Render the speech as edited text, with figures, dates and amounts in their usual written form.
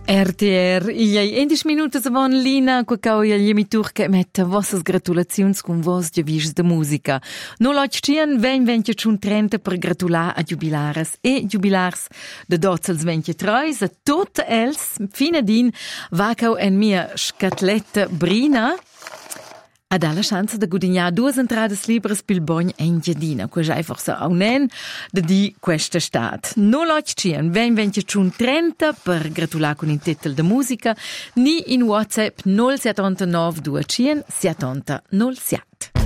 RTR, il è 11 minuti davon Lina, quacau il emitur che mette vossas gratulazions con vos de vis de musica. No l'occhien ven 30 per gratular a jubilares e jubilars de dotzels 23 a tot els fine din vacau en mia scatletta brina. Ad alla chance de gudignar duas entradas libres pil bogn en Giardina, quasi forse a unen de di questa stat. No l'occhien, ven 30 per gratular con il titel de musica, ni in WhatsApp 079 200 70 07.